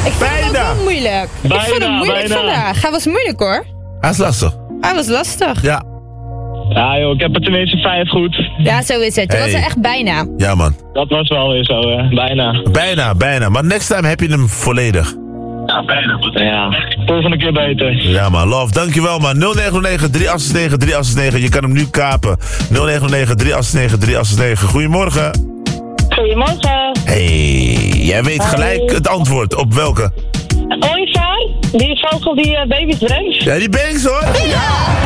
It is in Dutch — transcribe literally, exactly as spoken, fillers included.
Ik vond hem ook Bijna. wel moeilijk. Bijna, ik vond hem moeilijk bijna. vandaag. Hij was moeilijk hoor. Hij is lastig. Hij was lastig. Ja. Ja joh, ik heb er tenminste vijf goed. Ja, zo is het. Je was Hey. er echt bijna. Ja, man. Dat was wel weer zo, hè. Bijna. Bijna, bijna. Maar next time heb je hem volledig. Ja, bijna. Ja, volgende keer beter. Ja, man. Love. Dankjewel, man. nul negen negen drie acht negen drie acht negen. Je kan hem nu kapen. nul negen negen drie acht negen drie acht negen. Goedemorgen. Goedemorgen. Hey, jij weet gelijk het antwoord. Op welke? Ooievaar, die vogel die uh, baby's brengt. Ja, die banks hoor. Ja.